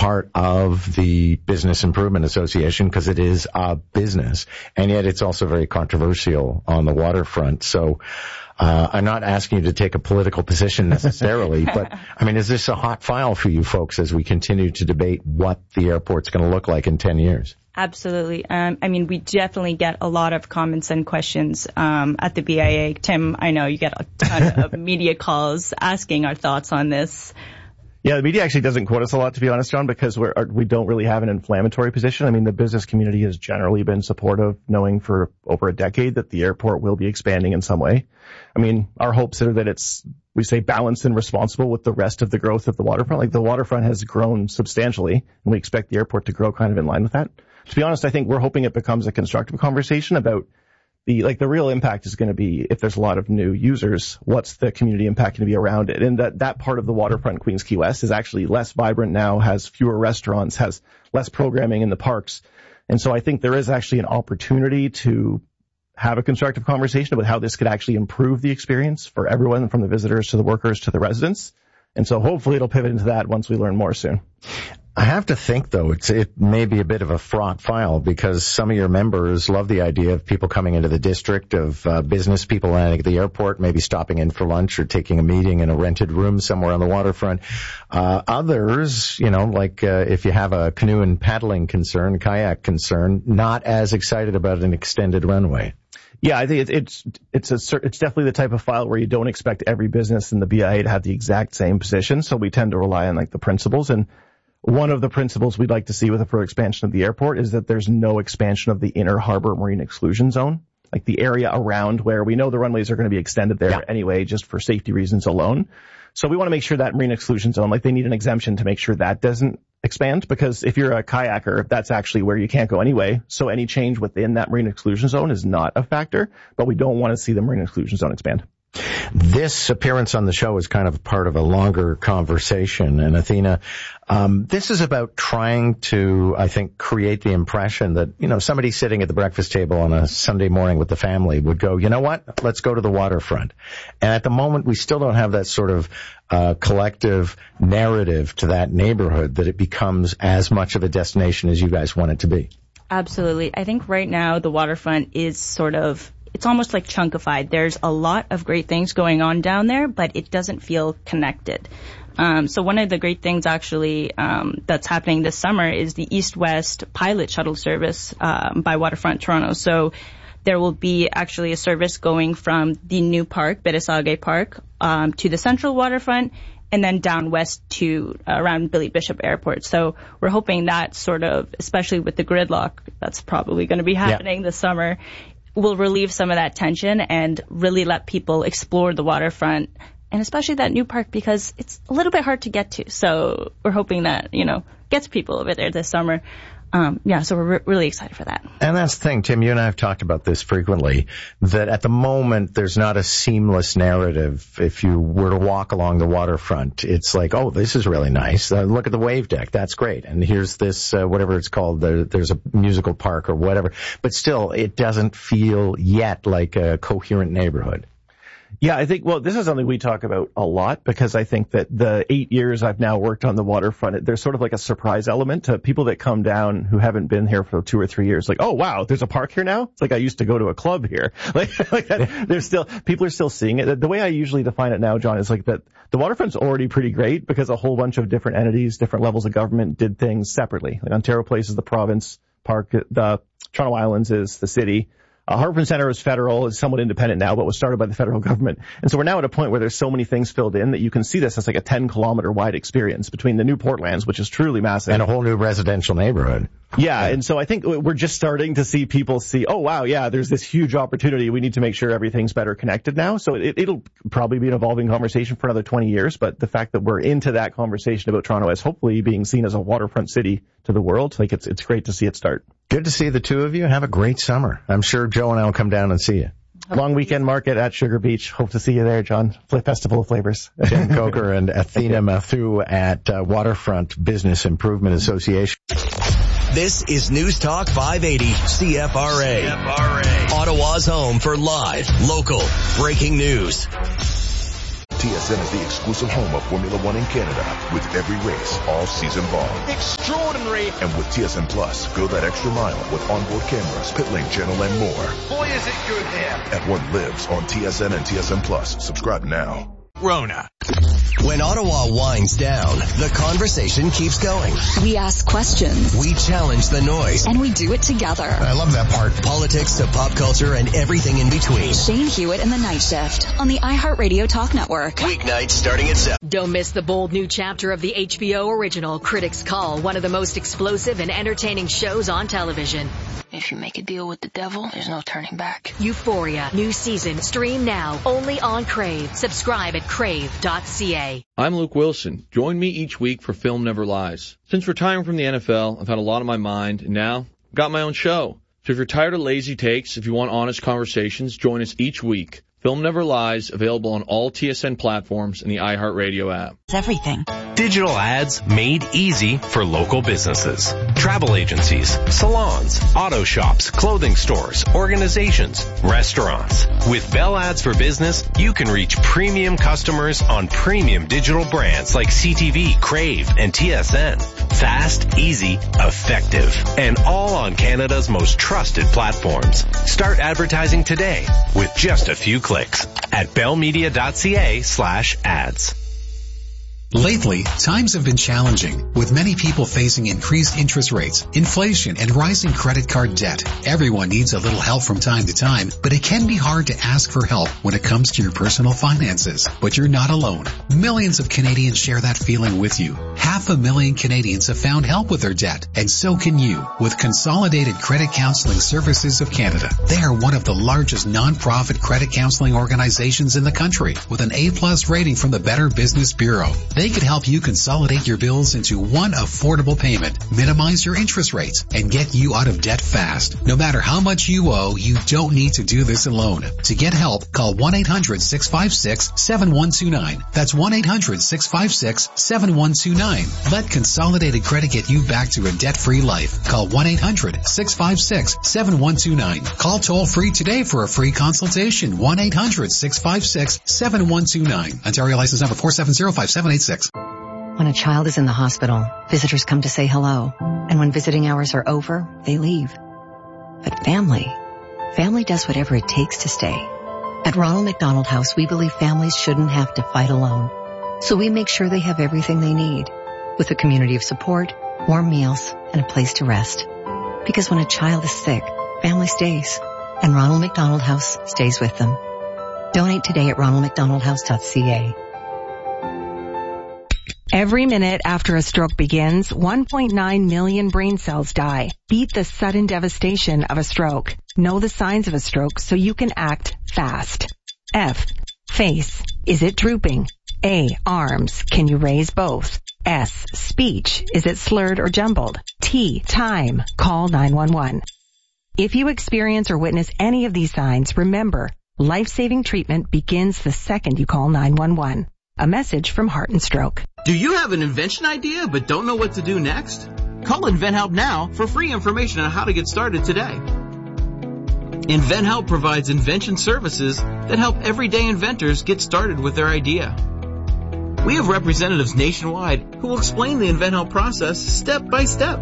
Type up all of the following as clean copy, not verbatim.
part of the Business Improvement Association because it is a business, and yet it's also very controversial on the waterfront. So I'm not asking you to take a political position necessarily, but I mean, is this a hot file for you folks as we continue to debate what the airport's going to look like in 10 years? Absolutely. I mean, we definitely get a lot of comments and questions at the BIA. Tim, I know you get a ton of media calls asking our thoughts on this. Yeah, the media actually doesn't quote us a lot, to be honest, John, because we don't really have an inflammatory position. I mean, the business community has generally been supportive, knowing for over a decade that the airport will be expanding in some way. I mean, our hopes are that it's, we say, balanced and responsible with the rest of the growth of the waterfront. Like, the waterfront has grown substantially, and we expect the airport to grow kind of in line with that. To be honest, I think we're hoping it becomes a constructive conversation about the real impact is going to be, if there's a lot of new users, what's the community impact going to be around it? And that part of the waterfront, Queens Quay West, is actually less vibrant now, has fewer restaurants, has less programming in the parks. And so I think there is actually an opportunity to have a constructive conversation about how this could actually improve the experience for everyone, from the visitors to the workers to the residents. And so hopefully it'll pivot into that once we learn more soon. I have to think, though, it may be a bit of a fraught file because some of your members love the idea of people coming into the district, of business people landing at the airport, maybe stopping in for lunch or taking a meeting in a rented room somewhere on the waterfront. Others, like if you have a canoe and paddling concern, kayak concern, not as excited about an extended runway. Yeah, I think it's definitely the type of file where you don't expect every business in the BIA to have the exact same position. So we tend to rely on the principles. And one of the principles we'd like to see with a further expansion of the airport is that there's no expansion of the inner harbor marine exclusion zone, like the area around where we know the runways are going to be extended there anyway, just for safety reasons alone. So we want to make sure that marine exclusion zone, they need an exemption to make sure that doesn't expand, because if you're a kayaker, that's actually where you can't go anyway. So any change within that marine exclusion zone is not a factor, but we don't want to see the marine exclusion zone expand. This appearance on the show is kind of part of a longer conversation. And Athena, this is about trying to, I think, create the impression that, somebody sitting at the breakfast table on a Sunday morning with the family would go, you know what, let's go to the waterfront. And at the moment, we still don't have that sort of collective narrative to that neighborhood that it becomes as much of a destination as you guys want it to be. Absolutely. I think right now the waterfront is it's almost like chunkified. There's a lot of great things going on down there, but it doesn't feel connected. So one of the great things actually that's happening this summer is the East-West pilot shuttle service by Waterfront Toronto. So there will be actually a service going from the new park, Beresage Park, to the central waterfront, and then down west to around Billy Bishop Airport. So we're hoping that sort of, especially with the gridlock that's probably going to be happening this summer, will relieve some of that tension and really let people explore the waterfront, and especially that new park, because it's a little bit hard to get to. So we're hoping that, gets people over there this summer. So we're really excited for that. And that's the thing, Tim, you and I have talked about this frequently, that at the moment there's not a seamless narrative. If you were to walk along the waterfront, it's like, oh, this is really nice. Look at the wave deck. That's great. And here's this, whatever it's called, there's a musical park or whatever. But still, it doesn't feel yet like a coherent neighborhood. Yeah, I think, this is something we talk about a lot, because I think that the 8 years I've now worked on the waterfront, there's sort of like a surprise element to people that come down who haven't been here for 2 or 3 years. Like, oh, wow, there's a park here now? It's like I used to go to a club here. People are still seeing it. The way I usually define it now, John, is like that the waterfront's already pretty great because a whole bunch of different entities, different levels of government did things separately. Like Ontario Place is the province, park, the Toronto Islands is the city. Harbourfront Centre is federal, is somewhat independent now, but was started by the federal government. And so we're now at a point where there's so many things filled in that you can see this as like a 10-kilometer wide experience between the new Portlands, which is truly massive, and a whole new residential neighborhood. Yeah, and so I think we're just starting to see people see, oh, wow, yeah, there's this huge opportunity. We need to make sure everything's better connected now. So it'll probably be an evolving conversation for another 20 years, but the fact that we're into that conversation about Toronto as hopefully being seen as a waterfront city to the world, it's great to see it start. Good to see the two of you. Have a great summer. I'm sure Joe and I will come down and see you. Long weekend market at Sugar Beach. Hope to see you there, John. Festival of Flavors. Jen Coker and Athena Mathieu at Waterfront Business Improvement Association. This is News Talk 580 CFRA. Ottawa's home for live, local, breaking news. TSN is the exclusive home of Formula One in Canada, with every race all season long. Extraordinary! And with TSN Plus, go that extra mile with onboard cameras, pit lane channel, and more. Boy, is it good here! F1 lives on TSN and TSN Plus. Subscribe now. Rona. When Ottawa winds down, the conversation keeps going. We ask questions. We challenge the noise. And we do it together. I love that part. Politics to pop culture and everything in between. Shane Hewitt and the Night Shift on the iHeartRadio Talk Network. Weeknights starting at 7. Don't miss the bold new chapter of the HBO original Critics Call, one of the most explosive and entertaining shows on television. If you make a deal with the devil, there's no turning back. Euphoria, new season, stream now, only on Crave. Subscribe at crave.ca. I'm Luke Wilson. Join me each week for Film Never Lies. Since retiring from the NFL, I've had a lot on my mind, and now I've got my own show. So if you're tired of lazy takes, if you want honest conversations, join us each week. Film Never Lies, available on all TSN platforms and the iHeartRadio app. It's everything. Digital ads made easy for local businesses. Travel agencies, salons, auto shops, clothing stores, organizations, restaurants. With Bell Ads for Business, you can reach premium customers on premium digital brands like CTV, Crave, and TSN. Fast, easy, effective, and all on Canada's most trusted platforms. Start advertising today with just a few clicks at bellmedia.ca/ads. Lately, times have been challenging, with many people facing increased interest rates, inflation, and rising credit card debt. Everyone needs a little help from time to time, but it can be hard to ask for help when it comes to your personal finances. But you're not alone. Millions of Canadians share that feeling with you. 500,000 Canadians have found help with their debt, and so can you, with Consolidated Credit Counseling Services of Canada. They are one of the largest non-profit credit counseling organizations in the country, with an A+ rating from the Better Business Bureau. They could help you consolidate your bills into one affordable payment, minimize your interest rates, and get you out of debt fast. No matter how much you owe, you don't need to do this alone. To get help, call 1-800-656-7129. That's 1-800-656-7129. Let Consolidated Credit get you back to a debt-free life. Call 1-800-656-7129. Call toll-free today for a free consultation. 1-800-656-7129. Ontario license number 4705786. When a child is in the hospital, visitors come to say hello. And when visiting hours are over, they leave. But family does whatever it takes to stay. At Ronald McDonald House, we believe families shouldn't have to fight alone. So we make sure they have everything they need, with a community of support, warm meals, and a place to rest. Because when a child is sick, family stays. And Ronald McDonald House stays with them. Donate today at ronaldmcdonaldhouse.ca. Every minute after a stroke begins, 1.9 million brain cells die. Beat the sudden devastation of a stroke. Know the signs of a stroke so you can act fast. F. Face. Is it drooping? A. Arms. Can you raise both? S. Speech. Is it slurred or jumbled? T. Time. Call 911. If you experience or witness any of these signs, remember, life-saving treatment begins the second you call 911. A message from Heart and Stroke. Do you have an invention idea but don't know what to do next? Call InventHelp now for free information on how to get started today. InventHelp provides invention services that help everyday inventors get started with their idea. We have representatives nationwide who will explain the InventHelp process step by step.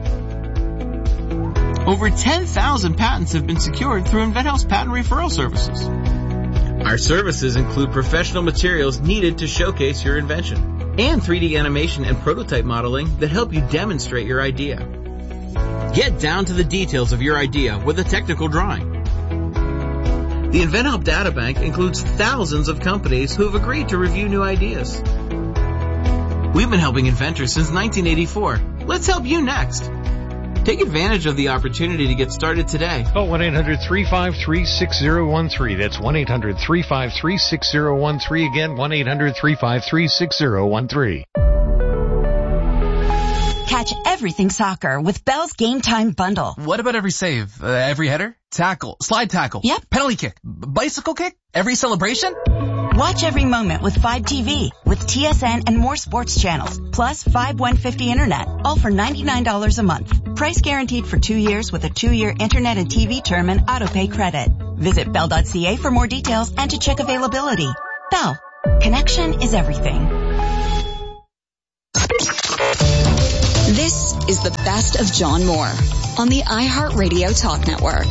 Over 10,000 patents have been secured through InventHelp's patent referral services. Our services include professional materials needed to showcase your invention and 3D animation and prototype modeling that help you demonstrate your idea. Get down to the details of your idea with a technical drawing. The InventHelp Databank includes thousands of companies who have agreed to review new ideas. We've been helping inventors since 1984. Let's help you next. Take advantage of the opportunity to get started today. Call 1-800-353-6013. That's 1-800-353-6013. Again, 1-800-353-6013. Catch everything soccer with Bell's Game Time Bundle. What about every save? Every header? Tackle? Slide tackle? Yep. Penalty kick? Bicycle kick? Every celebration? Watch every moment with 5TV, with TSN and more sports channels, plus 5150 internet, all for $99 a month. Price guaranteed for 2 years with a 2-year internet and TV term and autopay credit. Visit bell.ca for more details and to check availability. Bell. Connection is everything. This is the best of John Moore on the iHeartRadio Talk Network.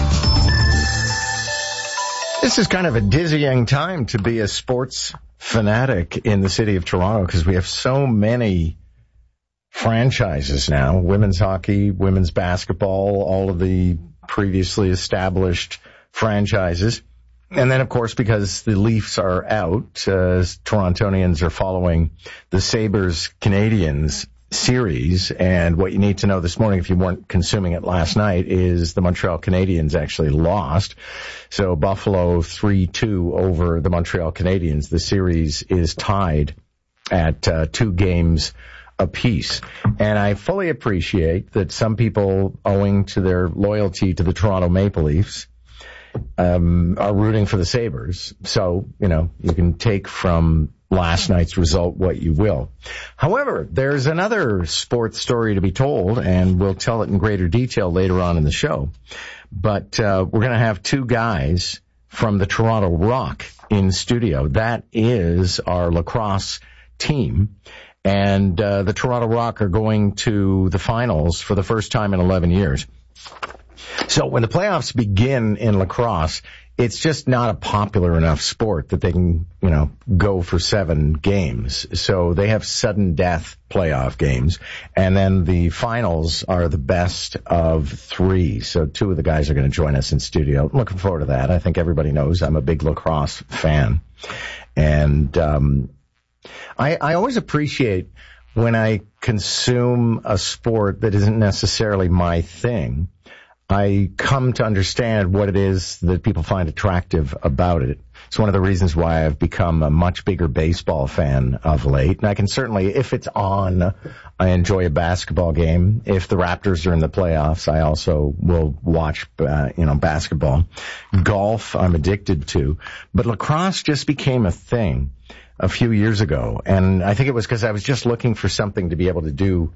This is kind of a dizzying time to be a sports fanatic in the city of Toronto because we have so many franchises now. Women's hockey, women's basketball, all of the previously established franchises. And then, of course, because the Leafs are out, Torontonians are following the Sabres-Canadiens series. And what you need to know this morning, if you weren't consuming it last night, is the Montreal Canadiens actually lost. So Buffalo 3-2 over the Montreal Canadiens. The series is tied at 2 games apiece. And I fully appreciate that some people, owing to their loyalty to the Toronto Maple Leafs, are rooting for the Sabres. So, you can take from last night's result what you will. However, there's another sports story to be told, and we'll tell it in greater detail later on in the show. But we're going to have 2 guys from the Toronto Rock in studio. That is our lacrosse team. And the Toronto Rock are going to the finals for the first time in 11 years. So when the playoffs begin in lacrosse, it's just not a popular enough sport that they can, go for 7 games. So they have sudden death playoff games. And then the finals are the best of 3. So 2 of the guys are going to join us in studio. I'm looking forward to that. I think everybody knows I'm a big lacrosse fan. And I always appreciate when I consume a sport that isn't necessarily my thing. I come to understand what it is that people find attractive about it. It's one of the reasons why I've become a much bigger baseball fan of late. And I can certainly, if it's on, I enjoy a basketball game. If the Raptors are in the playoffs, I also will watch, basketball. Golf, I'm addicted to. But lacrosse just became a thing a few years ago. And I think it was because I was just looking for something to be able to do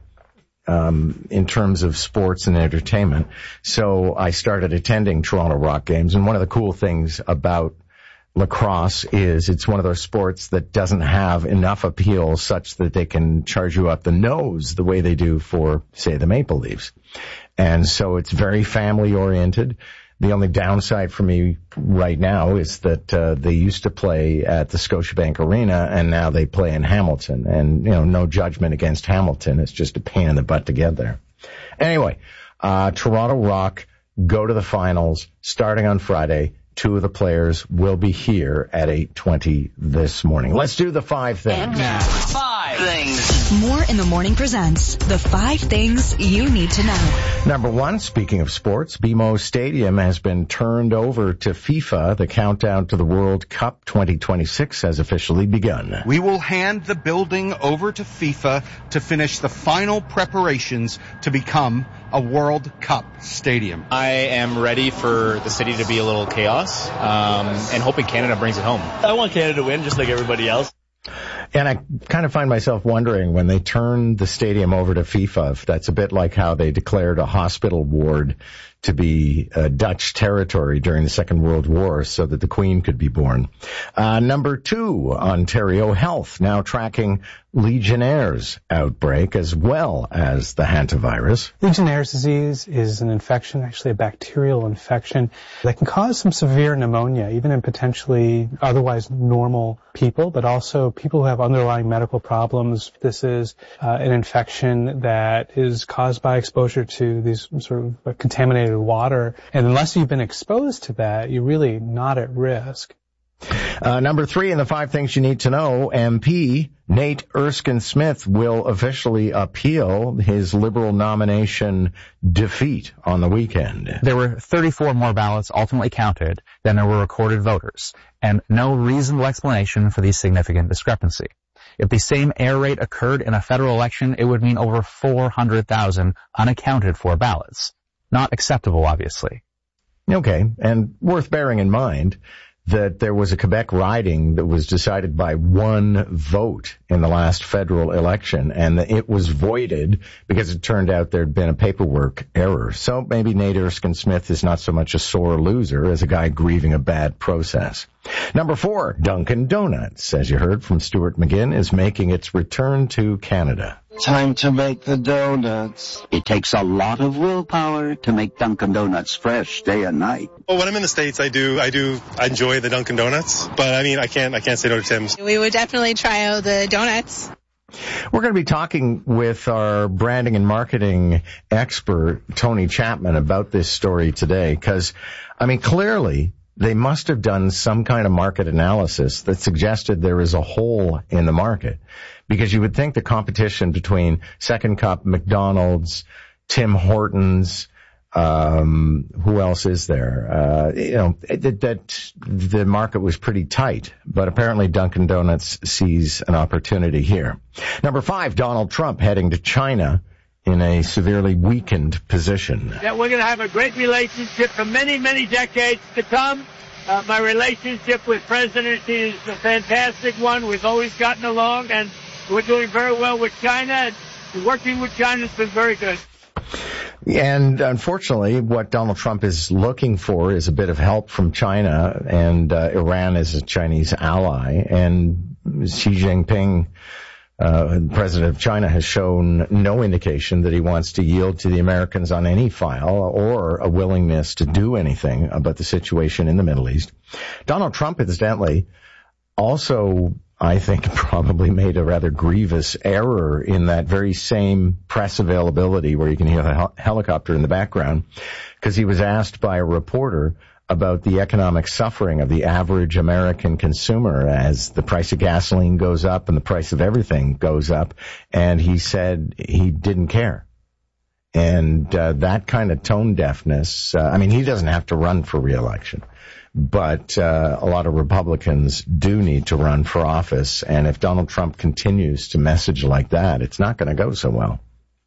in terms of sports and entertainment. So I started attending Toronto Rock games. And one of the cool things about lacrosse is it's one of those sports that doesn't have enough appeal such that they can charge you up the nose the way they do for, say, the Maple Leafs. And so it's very family oriented. The only downside for me right now is that they used to play at the Scotiabank Arena, and now they play in Hamilton. And, no judgment against Hamilton. It's just a pain in the butt to get there. Anyway, Toronto Rock go to the finals starting on Friday. 2 of the players will be here at 8:20 this morning. Let's do the 5 things. And now, 5 things. More in the Morning presents the 5 things you need to know. Number 1, speaking of sports, BMO Stadium has been turned over to FIFA. The countdown to the World Cup 2026 has officially begun. We will hand the building over to FIFA to finish the final preparations to become a World Cup stadium. I am ready for the city to be a little chaos, and hoping Canada brings it home. I want Canada to win just like everybody else. And I kind of find myself wondering when they turn the stadium over to FIFA, if that's a bit like how they declared a hospital ward to be Dutch territory during the Second World War so that the Queen could be born. Number 2, Ontario Health now tracking Legionnaire's outbreak as well as the hantavirus. Legionnaire's disease is an infection, actually a bacterial infection, that can cause some severe pneumonia, even in potentially otherwise normal people, but also people who have underlying medical problems. This is an infection that is caused by exposure to these sort of contaminated water. And unless you've been exposed to that, you're really not at risk. Number 3 in the 5 things you need to know, MP Nate Erskine-Smith will officially appeal his Liberal nomination defeat on the weekend. There were 34 more ballots ultimately counted than there were recorded voters, and no reasonable explanation for the significant discrepancy. If the same error rate occurred in a federal election, it would mean over 400,000 unaccounted for ballots. Not acceptable, obviously. Okay, and worth bearing in mind that there was a Quebec riding that was decided by 1 vote in the last federal election, and it was voided because it turned out there'd been a paperwork error. So maybe Nate Erskine-Smith is not so much a sore loser as a guy grieving a bad process. Number 4, Dunkin' Donuts, as you heard from Stuart McGinn, is making its return to Canada. Time to make the donuts. It takes a lot of willpower to make Dunkin' Donuts fresh day and night. Well, when I'm in the States, I enjoy the Dunkin' Donuts, but I mean, I can't say no to Tim's. We would definitely try out the donuts. We're going to be talking with our branding and marketing expert, Tony Chapman, about this story today, because, I mean, clearly they must have done some kind of market analysis that suggested there is a hole in the market, because you would think the competition between Second Cup, McDonald's, Tim Hortons, who else is there? That the market was pretty tight, but apparently Dunkin' Donuts sees an opportunity here. Number 5, Donald Trump heading to China in a severely weakened position. That we're going to have a great relationship for many, many decades to come. My relationship with President Xi is a fantastic one. We've always gotten along, and we're doing very well with China. Working with China has been very good. And unfortunately, what Donald Trump is looking for is a bit of help from China, and Iran is a Chinese ally. And Xi Jinping, President of China, has shown no indication that he wants to yield to the Americans on any file or a willingness to do anything about the situation in the Middle East. Donald Trump, incidentally, also, I think, probably made a rather grievous error in that very same press availability where you can hear the helicopter in the background, because he was asked by a reporter about the economic suffering of the average American consumer as the price of gasoline goes up and the price of everything goes up, and he said he didn't care. And that kind of tone deafness, I mean, he doesn't have to run for re-election, but a lot of Republicans do need to run for office, and if Donald Trump continues to message like that, it's not going to go so well.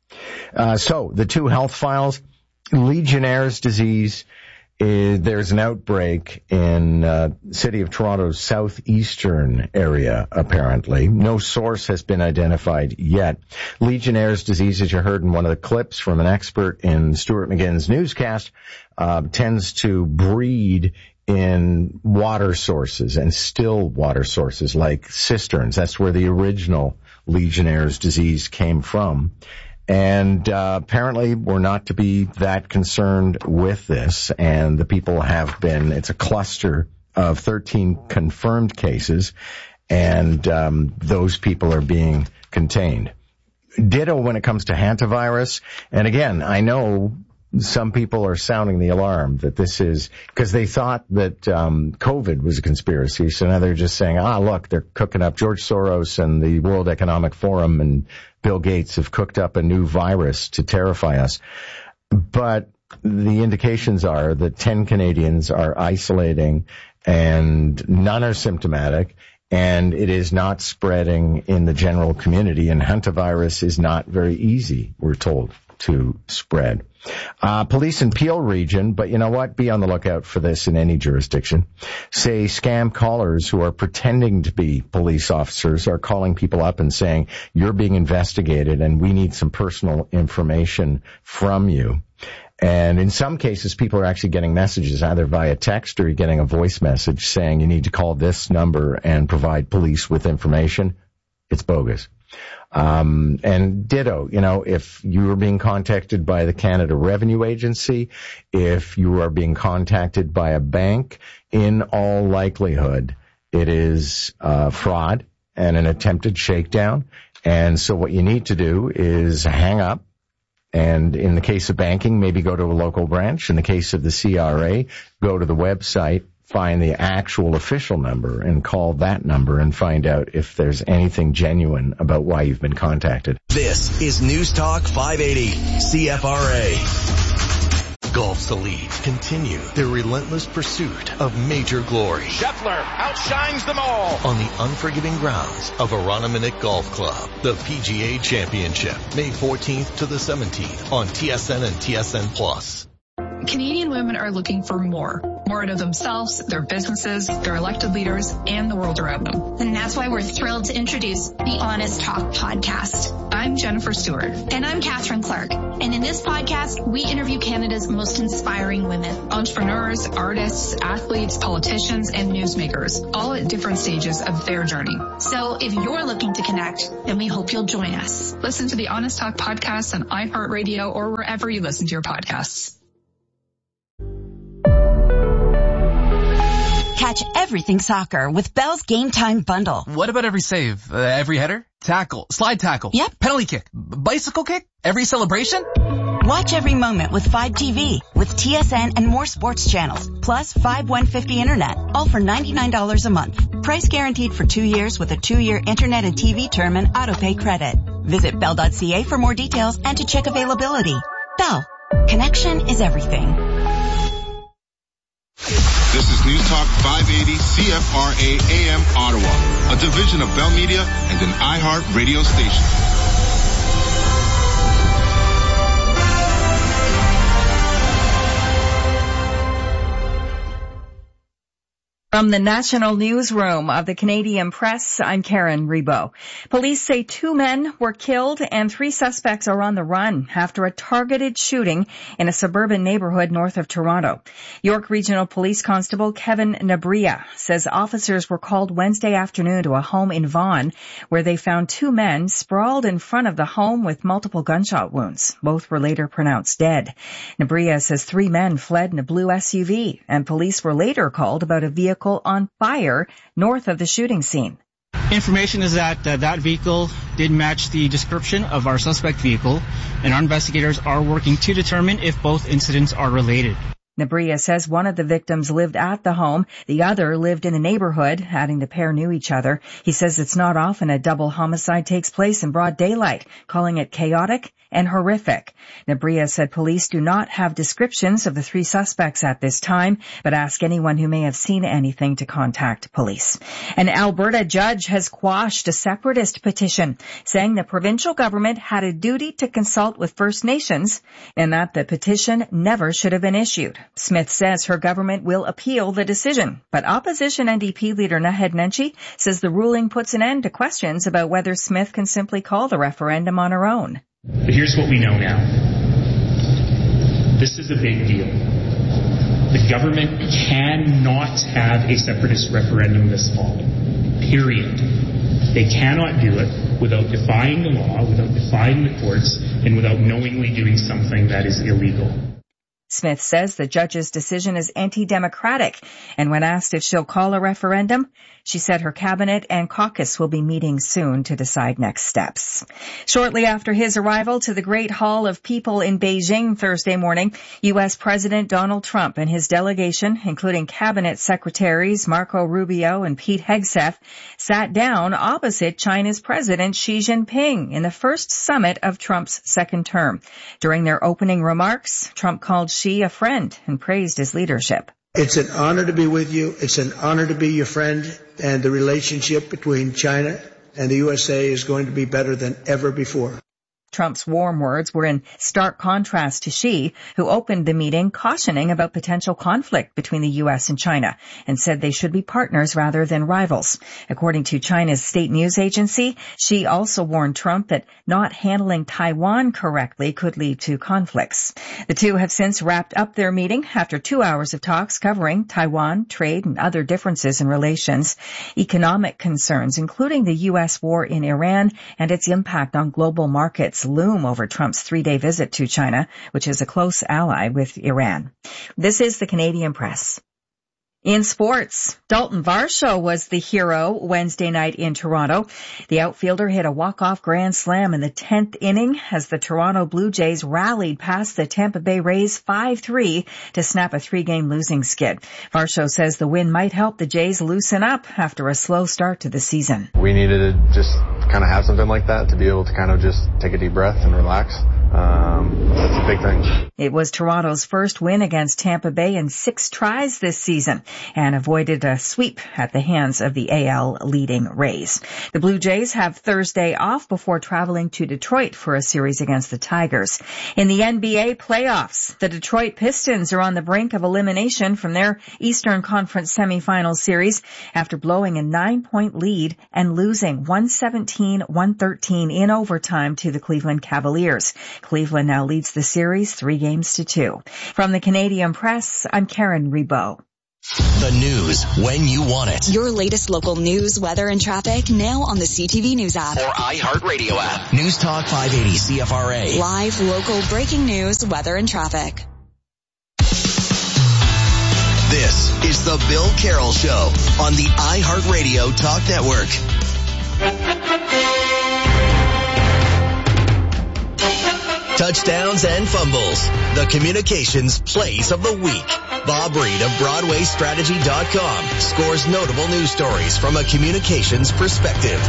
So the 2 health files, Legionnaire's disease. There's an outbreak in City of Toronto's southeastern area, apparently. No source has been identified yet. Legionnaire's disease, as you heard in one of the clips from an expert in Stuart McGinn's newscast, tends to breed in water sources and still water sources like cisterns. That's where the original Legionnaire's disease came from. And apparently we're not to be that concerned with this, and the people have been, it's a cluster of 13 confirmed cases, and those people are being contained. Ditto when it comes to hantavirus, and again, I know some people are sounding the alarm that this is, because they thought that COVID was a conspiracy, so now they're just saying, look, they're cooking up, George Soros and the World Economic Forum and Bill Gates have cooked up a new virus to terrify us. But the indications are that 10 Canadians are isolating and none are symptomatic, and it is not spreading in the general community, and hantavirus is not very easy, we're told, to spread. Police in Peel region, but you know what? Be on the lookout for this in any jurisdiction. Say scam callers who are pretending to be police officers are calling people up and saying, you're being investigated and we need some personal information from you. And in some cases, people are actually getting messages either via text or you're getting a voice message saying you need to call this number and provide police with information. It's bogus. And ditto, if you are being contacted by the Canada Revenue Agency, if you are being contacted by a bank, in all likelihood, it is fraud and an attempted shakedown. And so what you need to do is hang up. And in the case of banking, maybe go to a local branch. In the case of the CRA, go to the website, find the actual official number and call that number and find out if there's anything genuine about why you've been contacted. This is News Talk 580 CFRA. Golf's elite continue their relentless pursuit of major glory. Scheffler outshines them all on the unforgiving grounds of Aroniminick Golf Club. The PGA Championship, May 14th to the 17th on TSN and TSN Plus. Canadian women are looking for more. more out of themselves, their businesses, their elected leaders, and the world around them. And that's why we're thrilled to introduce the Honest Talk podcast. I'm Jennifer Stewart. And I'm Catherine Clark. And in this podcast, we interview Canada's most inspiring women. Entrepreneurs, artists, athletes, politicians, and newsmakers, all at different stages of their journey. So if you're looking to connect, then we hope you'll join us. Listen to the Honest Talk podcast on iHeartRadio or wherever you listen to your podcasts. Catch everything soccer with Bell's Game Time Bundle. What about every save? Every header? Tackle? Slide tackle? Yep. Penalty kick? Bicycle kick? Every celebration? Watch every moment with 5TV with TSN and more sports channels, plus 5150 internet, all for $99 a month. Price guaranteed for 2 years with a 2-year internet and TV term and autopay credit. Visit bell.ca for more details and to check availability. Bell. Connection is everything. This is News Talk 580 CFRA AM Ottawa, a division of Bell Media and an iHeart radio station. From the National Newsroom of the Canadian Press, I'm Karen Rebo. Police say 2 men were killed and 3 suspects are on the run after a targeted shooting in a suburban neighborhood north of Toronto. York Regional Police Constable Kevin Nabria says officers were called Wednesday afternoon to a home in Vaughan where they found 2 men sprawled in front of the home with multiple gunshot wounds. Both were later pronounced dead. Nabria says 3 men fled in a blue SUV and police were later called about a vehicle on fire north of the shooting scene. Information is that that vehicle did match the description of our suspect vehicle, and our investigators are working to determine if both incidents are related. Nabria says one of the victims lived at the home, the other lived in the neighborhood, adding the pair knew each other. He says it's not often a double homicide takes place in broad daylight, calling it chaotic and horrific. Nabria said police do not have descriptions of the 3 suspects at this time, but ask anyone who may have seen anything to contact police. An Alberta judge has quashed a separatist petition, saying the provincial government had a duty to consult with First Nations and that the petition never should have been issued. Smith says her government will appeal the decision, but opposition NDP leader Naheed Nenshi says the ruling puts an end to questions about whether Smith can simply call the referendum on her own. But here's what we know now. This is a big deal. The government cannot have a separatist referendum this fall. Period. They cannot do it without defying the law, without defying the courts, and without knowingly doing something that is illegal. Smith says the judge's decision is anti-democratic, and when asked if she'll call a referendum, she said her cabinet and caucus will be meeting soon to decide next steps. Shortly after his arrival to the Great Hall of People in Beijing Thursday morning, U.S. President Donald Trump and his delegation, including cabinet secretaries Marco Rubio and Pete Hegseth, sat down opposite China's President Xi Jinping in the first summit of Trump's second term. During their opening remarks, Trump called Xi a friend and praised his leadership. It's an honor to be with you. It's an honor to be your friend. And the relationship between China and the USA is going to be better than ever before. Trump's warm words were in stark contrast to Xi, who opened the meeting cautioning about potential conflict between the U.S. and China and said they should be partners rather than rivals. According to China's state news agency, Xi also warned Trump that not handling Taiwan correctly could lead to conflicts. The two have since wrapped up their meeting after 2 hours of talks covering Taiwan, trade, and other differences in relations, economic concerns, including the U.S. war in Iran and its impact on global markets, loom over Trump's 3-day visit to China, which is a close ally with Iran. This is the Canadian Press. In sports, Dalton Varsho was the hero Wednesday night in Toronto. The outfielder hit a walk-off grand slam in the 10th inning as the Toronto Blue Jays rallied past the Tampa Bay Rays 5-3 to snap a 3-game losing skid. Varsho says the win might help the Jays loosen up after a slow start to the season. We needed to just kind of have something like that to be able to kind of just take a deep breath and relax. That's a big thing. It was Toronto's first win against Tampa Bay in 6 tries this season and avoided a sweep at the hands of the AL leading Rays. The Blue Jays have Thursday off before traveling to Detroit for a series against the Tigers. In the NBA playoffs, the Detroit Pistons are on the brink of elimination from their Eastern Conference semifinal series after blowing a 9-point lead and losing 117-113 in overtime to the Cleveland Cavaliers. Cleveland now leads the series 3-2. From the Canadian Press, I'm Karen Rebow. The news when you want it. Your latest local news, weather, and traffic now on the CTV News app. Or iHeartRadio app. News Talk 580 CFRA. Live, local, breaking news, weather, and traffic. This is the Bill Carroll Show on the iHeartRadio Talk Network. Touchdowns and fumbles. The communications plays of the week. Bob Reed of BroadwayStrategy.com scores notable news stories from a communications perspective.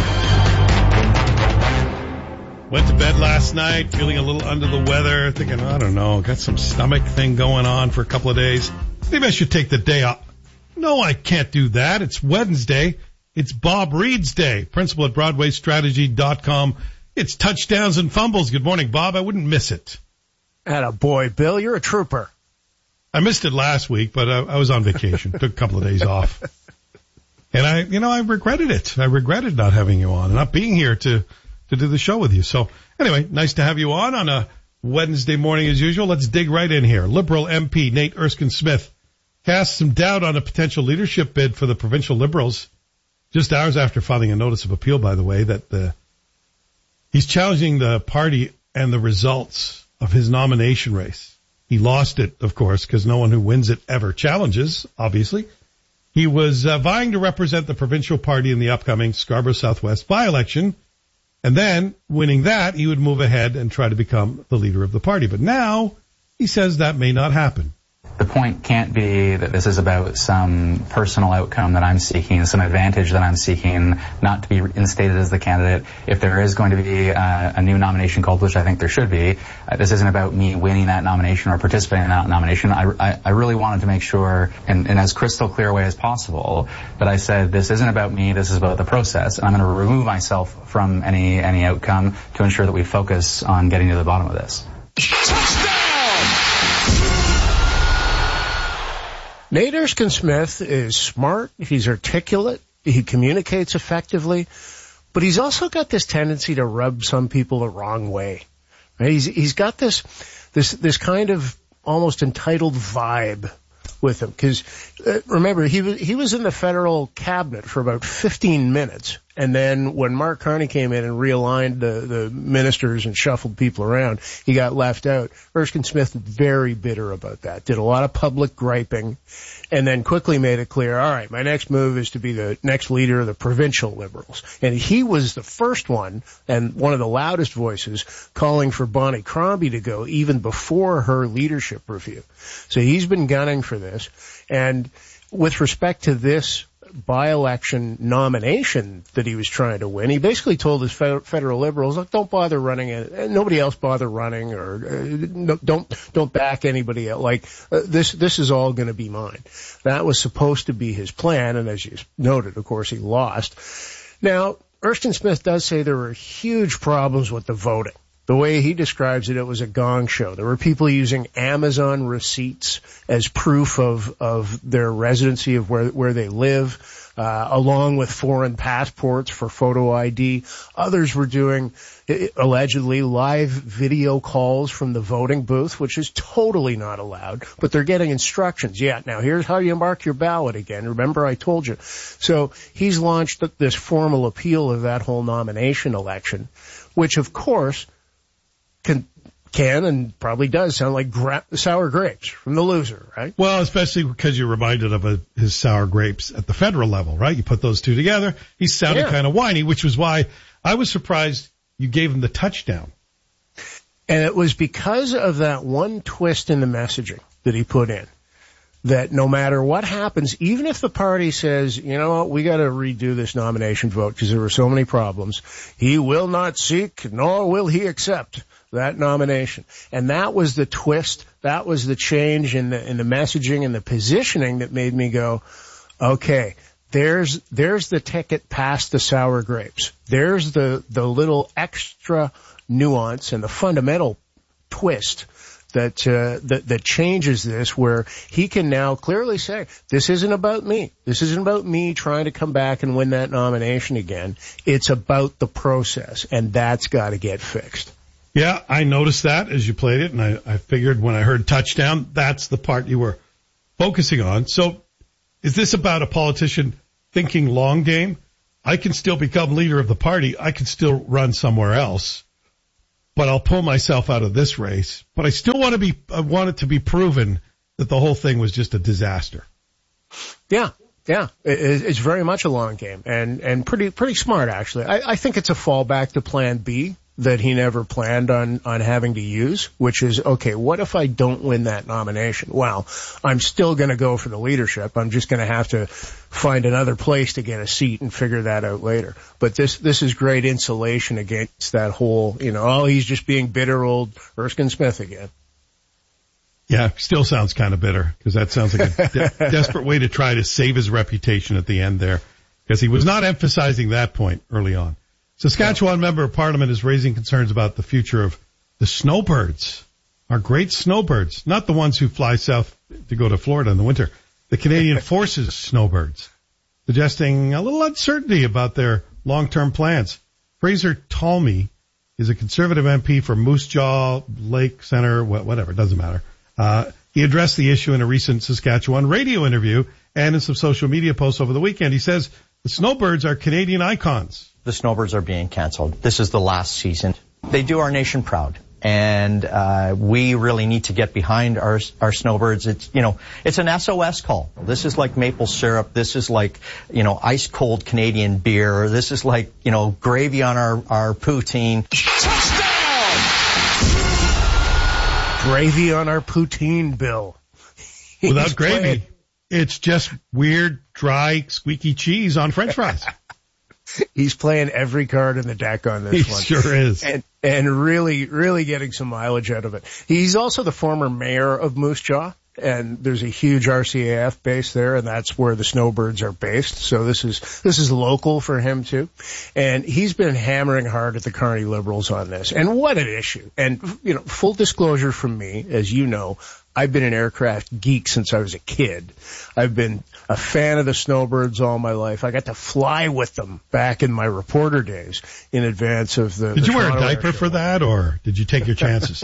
Went to bed last night feeling a little under the weather, thinking, I don't know, got some stomach thing going on for a couple of days. Maybe I should take the day off. No, I can't do that. It's Wednesday. It's Bob Reed's day. Principal at BroadwayStrategy.com. It's touchdowns and fumbles. Good morning, Bob. I wouldn't miss it. Attaboy, Bill. You're a trooper. I missed it last week, but I was on vacation. Took a couple of days off. And I regretted it. I regretted not having you on and not being here to do the show with you. So anyway, nice to have you on a Wednesday morning as usual. Let's dig right in here. Liberal MP Nate Erskine-Smith cast some doubt on a potential leadership bid for the provincial Liberals just hours after filing a notice of appeal, by the way, that he's challenging the party and the results of his nomination race. He lost it, of course, because no one who wins it ever challenges, obviously. He was vying to represent the provincial party in the upcoming Scarborough Southwest by-election, and then, winning that, he would move ahead and try to become the leader of the party. But now, he says that may not happen. The point can't be that this is about some personal outcome that I'm seeking, some advantage that I'm seeking, not to be instated as the candidate. If there is going to be a new nomination called, which I think there should be, this isn't about me winning that nomination or participating in that nomination. I really wanted to make sure, in as crystal clear way as possible, that I said this isn't about me, this is about the process. And I'm going to remove myself from any outcome to ensure that we focus on getting to the bottom of this. Nate Erskine-Smith is smart, he's articulate, he communicates effectively, but he's also got this tendency to rub some people the wrong way. Right? He's got this kind of almost entitled vibe with him, because remember, he was in the federal cabinet for about 15 minutes. And then when Mark Carney came in and realigned the ministers and shuffled people around, he got left out. Erskine-Smith very bitter about that, did a lot of public griping, and then quickly made it clear, all right, my next move is to be the next leader of the provincial Liberals. And he was the first one and one of the loudest voices calling for Bonnie Crombie to go even before her leadership review. So he's been gunning for this. And with respect to this by-election nomination that he was trying to win, he basically told his federal Liberals, look, don't bother running it, nobody else bother running, or don't back anybody else. Like this is all going to be mine. That was supposed to be his plan, and as you noted, of course, he lost. Now, Erskine-Smith does say there were huge problems with the voting. The way he describes it, it was a gong show. There were people using Amazon receipts as proof of their residency, of where they live, along with foreign passports for photo ID. Others were doing, allegedly, live video calls from the voting booth, which is totally not allowed, but they're getting instructions. Yeah, now here's how you mark your ballot again. Remember, I told you. So he's launched this formal appeal of that whole nomination election, which, of course, can and probably does sound like sour grapes from the loser, right? Well, especially because you're reminded of his sour grapes at the federal level, right? You put those two together. He sounded kind of whiny, which was why I was surprised you gave him the touchdown. And it was because of that one twist in the messaging that he put in, that no matter what happens, even if the party says, you know what, we got to redo this nomination vote because there were so many problems, he will not seek, nor will he accept that nomination. And that was the twist. That was the change in the messaging and the positioning that made me go, okay, there's the ticket past the sour grapes. There's the little extra nuance and the fundamental twist that changes this, where he can now clearly say, this isn't about me. This isn't about me trying to come back and win that nomination again. It's about the process, and that's got to get fixed. Yeah, I noticed that as you played it, and I figured when I heard touchdown, that's the part you were focusing on. So is this about a politician thinking long game? I can still become leader of the party. I can still run somewhere else, but I'll pull myself out of this race. But I still want it to be proven that the whole thing was just a disaster. Yeah. It's very much a long game and pretty smart, actually. I think it's a fallback to plan B that he never planned on having to use, which is, okay, what if I don't win that nomination? Well, I'm still going to go for the leadership. I'm just going to have to find another place to get a seat and figure that out later. But this is great insulation against that whole, he's just being bitter old Erskine Smith again. Yeah, still sounds kind of bitter, because that sounds like a desperate way to try to save his reputation at the end there, because he was not emphasizing that point early on. Saskatchewan member of parliament is raising concerns about the future of the snowbirds, our great snowbirds, not the ones who fly south to go to Florida in the winter, the Canadian Forces snowbirds, suggesting a little uncertainty about their long-term plans. Fraser Talmy is a Conservative MP for Moose Jaw Lake Centre, whatever, it doesn't matter. He addressed the issue in a recent Saskatchewan radio interview and in some social media posts over the weekend. He says the snowbirds are Canadian icons. The snowbirds are being canceled. This is the last season. They do our nation proud, and we really need to get behind our snowbirds. It's an SOS call. This is like maple syrup. This is like, ice cold Canadian beer. This is like, gravy on our poutine. Touchdown! Gravy on our poutine, Bill. Without gravy, it's just weird, dry, squeaky cheese on French fries. He's playing every card in the deck on this one. He sure is. And really, really getting some mileage out of it. He's also the former mayor of Moose Jaw, and there's a huge RCAF base there, and that's where the snowbirds are based. So this is local for him too. And he's been hammering hard at the Carney Liberals on this. And what an issue. And, full disclosure from me, as you know, I've been an aircraft geek since I was a kid. I've been a fan of the snowbirds all my life. I got to fly with them back in my reporter days in advance of the. Did you wear a diaper for that, or did you take your chances?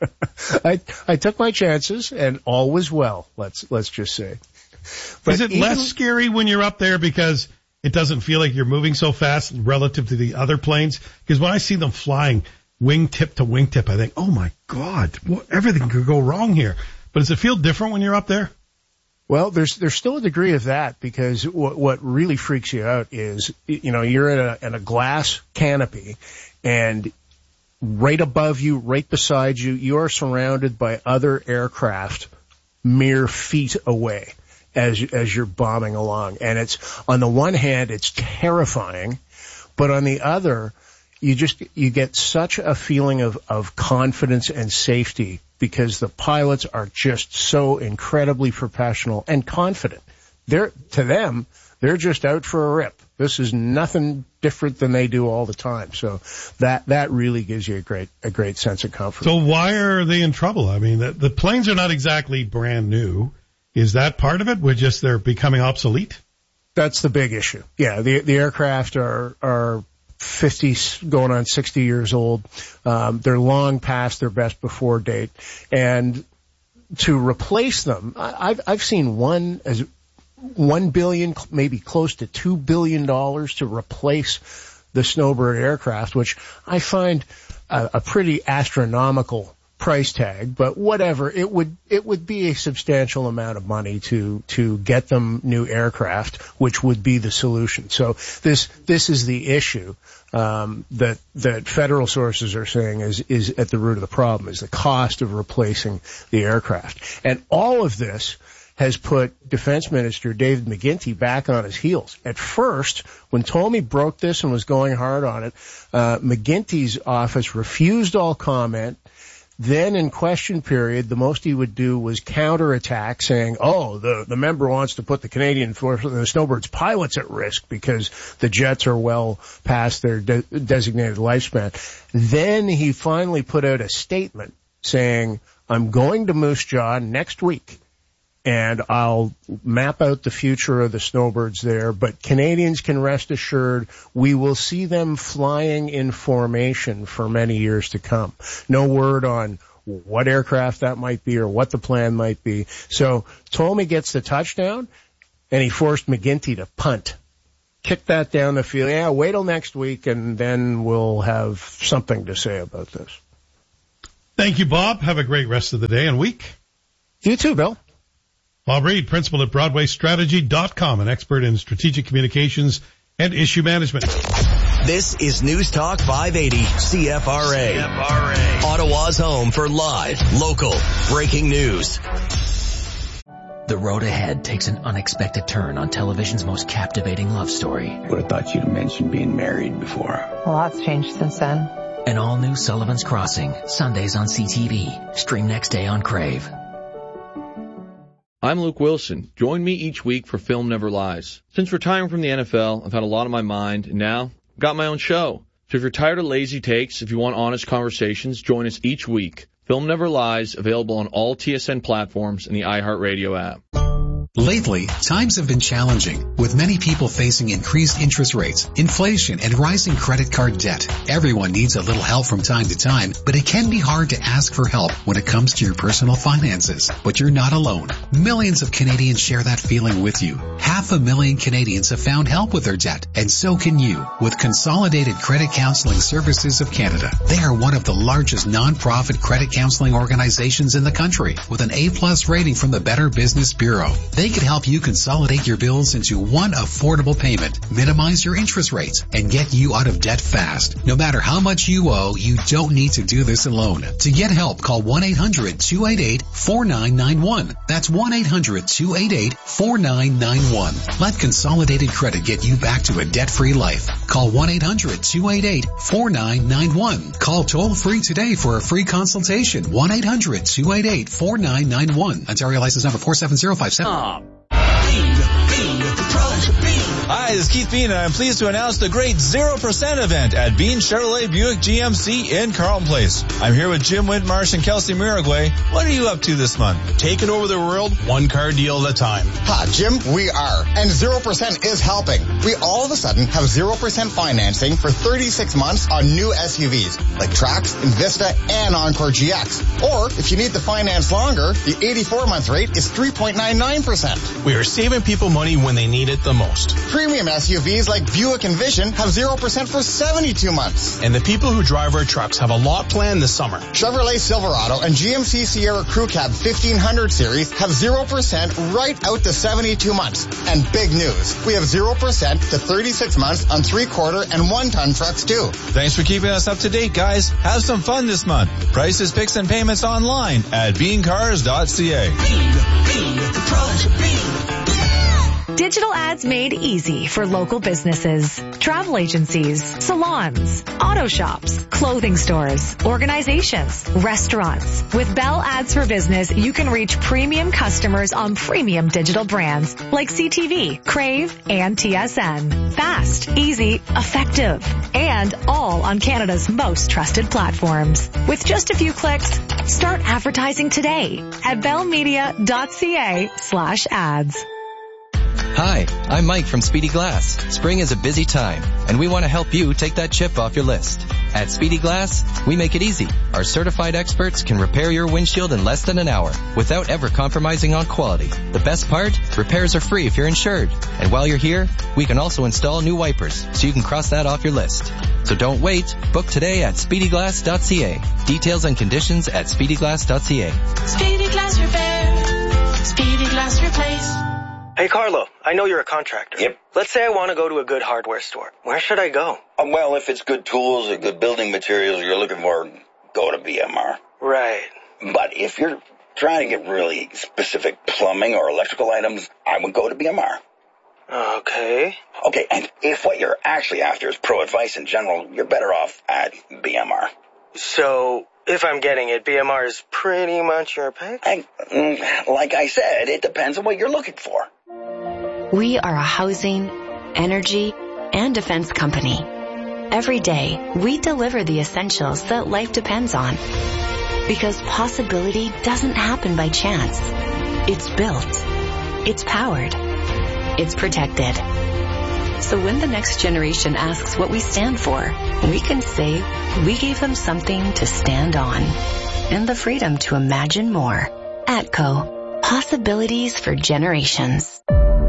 I took my chances, and all was well. Let's just say. But is it less scary when you're up there because it doesn't feel like you're moving so fast relative to the other planes? Because when I see them flying wingtip to wingtip, I think, oh my God, everything could go wrong here. But does it feel different when you're up there? Well, there's still a degree of that, because what really freaks you out is, you're in a glass canopy, and right above you, right beside you, you are surrounded by other aircraft mere feet away as you're bombing along. And it's, on the one hand, it's terrifying, but on the other, you get such a feeling of confidence and safety, because the pilots are just so incredibly professional and confident. They're just out for a rip. This is nothing different than they do all the time. So that really gives you a great sense of comfort. So why are they in trouble? I mean, the planes are not exactly brand new. Is that part of it? They're becoming obsolete? That's the big issue. Yeah, the aircraft are 50 going on 60 years old. They're long past their best before date. And to replace them, I've seen $1 billion, maybe close to $2 billion to replace the Snowbird aircraft, which I find a pretty astronomical price tag, but whatever, it would be a substantial amount of money to get them new aircraft, which would be the solution. So this is the issue that federal sources are saying is at the root of the problem, is the cost of replacing the aircraft. And all of this has put Defense Minister David McGuinty back on his heels. At first, when Talmy broke this and was going hard on it, McGuinty's office refused all comment, Then in question period, the most he would do was counterattack, saying, the member wants to put the Canadian Force, the Snowbirds pilots at risk because the jets are well past their designated lifespan. Then he finally put out a statement saying, I'm going to Moose Jaw next week, and I'll map out the future of the Snowbirds there, but Canadians can rest assured we will see them flying in formation for many years to come. No word on what aircraft that might be or what the plan might be. So Thome gets the touchdown, and he forced McGinty to punt. Kick that down the field. Yeah, wait till next week, and then we'll have something to say about this. Thank you, Bob. Have a great rest of the day and week. You too, Bill. Bob Reed, principal at BroadwayStrategy.com, an expert in strategic communications and issue management. This is News Talk 580 CFRA. Ottawa's home for live, local, breaking news. The road ahead takes an unexpected turn on television's most captivating love story. Would have thought you'd have mentioned being married before. A lot's changed since then. An all-new Sullivan's Crossing, Sundays on CTV. Stream next day on Crave. I'm Luke Wilson. Join me each week for Film Never Lies. Since retiring from the NFL, I've had a lot on my mind, and now I've got my own show. So if you're tired of lazy takes, if you want honest conversations, join us each week. Film Never Lies, available on all TSN platforms and the iHeartRadio app. Lately, times have been challenging, with many people facing increased interest rates, inflation, and rising credit card debt. Everyone needs a little help from time to time, but it can be hard to ask for help when it comes to your personal finances. But you're not alone. Millions of Canadians share that feeling with you. 500,000 Canadians have found help with their debt, and so can you, with Consolidated Credit Counseling Services of Canada. They are one of the largest non-profit credit counseling organizations in the country, with an A+ rating from the Better Business Bureau. They can help you consolidate your bills into one affordable payment, minimize your interest rates, and get you out of debt fast. No matter how much you owe, you don't need to do this alone. To get help, call 1-800-288-4991. That's 1-800-288-4991. Let Consolidated Credit get you back to a debt-free life. Call 1-800-288-4991. Call toll-free today for a free consultation. 1-800-288-4991. Ontario license number 47057. Hi, this is Keith Bean, and I'm pleased to announce the great 0% event at Bean Chevrolet Buick GMC in Carlton Place. I'm here with Jim Whitmarsh and Kelsey Miragway. What are you up to this month? Taking over the world, one car deal at a time. Jim, we are. And 0% is helping. We all of a sudden have 0% financing for 36 months on new SUVs, like Trax, Envista, and Encore GX. Or, if you need the finance longer, the 84-month rate is 3.99%. We are saving people money when they need it the most. Premium SUVs like Buick Envision have 0% for 72 months. And the people who drive our trucks have a lot planned this summer. Chevrolet Silverado and GMC Sierra Crew Cab 1500 series have 0% right out to 72 months. And big news, we have 0% to 36 months on 3/4 and 1-ton trucks too. Thanks for keeping us up to date, guys. Have some fun this month. Prices, picks, and payments online at beancars.ca. Digital ads made easy for local businesses, travel agencies, salons, auto shops, clothing stores, organizations, restaurants. With Bell Ads for Business, you can reach premium customers on premium digital brands like CTV, Crave, and TSN. Fast, easy, effective, and all on Canada's most trusted platforms. With just a few clicks, start advertising today at bellmedia.ca/ads. Hi, I'm Mike from Speedy Glass. Spring is a busy time, and we want to help you take that chip off your list. At Speedy Glass, we make it easy. Our certified experts can repair your windshield in less than an hour without ever compromising on quality. The best part? Repairs are free if you're insured. And while you're here, we can also install new wipers, so you can cross that off your list. So don't wait. Book today at speedyglass.ca. Details and conditions at speedyglass.ca. Speedy Glass Repair. Speedy Glass Replace. Hey, Carlo, I know you're a contractor. Yep. Let's say I want to go to a good hardware store. Where should I go? Well, if it's good tools or good building materials you're looking for, go to BMR. Right. But if you're trying to get really specific plumbing or electrical items, I would go to BMR. Okay. Okay, and if what you're actually after is pro advice in general, you're better off at BMR. So, if I'm getting it, BMR is pretty much your pick? Like I said, it depends on what you're looking for. We are a housing, energy, and defense company. Every day, we deliver the essentials that life depends on. Because possibility doesn't happen by chance. It's built. It's powered. It's protected. So when the next generation asks what we stand for, we can say we gave them something to stand on. And the freedom to imagine more. ATCO. Possibilities for generations.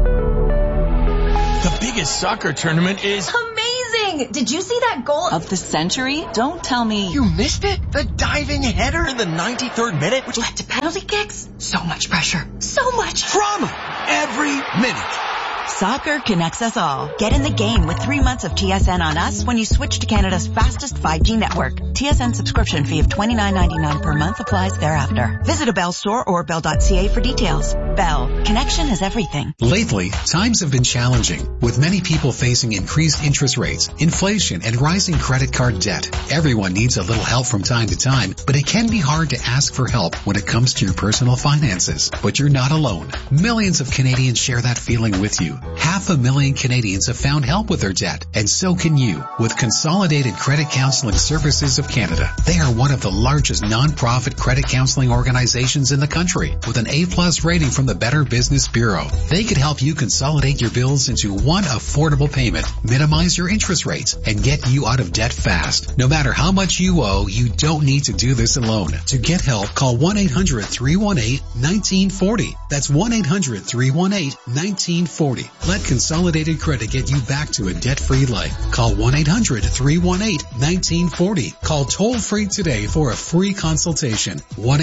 The biggest soccer tournament is amazing! Did you see that goal of the century? Don't tell me. You missed it? The diving header in the 93rd minute, which led to penalty kicks? So much pressure. So much drama every minute. Soccer connects us all. Get in the game with 3 months of TSN on us when you switch to Canada's fastest 5G network. TSN subscription fee of $29.99 per month applies thereafter. Visit a Bell store or bell.ca for details. Bell. Connection is everything. Lately, times have been challenging, with many people facing increased interest rates, inflation, and rising credit card debt. Everyone needs a little help from time to time, but it can be hard to ask for help when it comes to your personal finances. But you're not alone. Millions of Canadians share that feeling with you. 500,000 Canadians have found help with their debt, and so can you with Consolidated Credit Counseling Services of Canada. They are one of the largest non-profit credit counseling organizations in the country with an A+ rating from the Better Business Bureau. They could help you consolidate your bills into one affordable payment, minimize your interest rates, and get you out of debt fast. No matter how much you owe, you don't need to do this alone. To get help, call 1-800-318-1940. That's 1-800-318-1940. Let Consolidated Credit get you back to a debt-free life. Call 1-800-318-1940. Call toll-free today for a free consultation.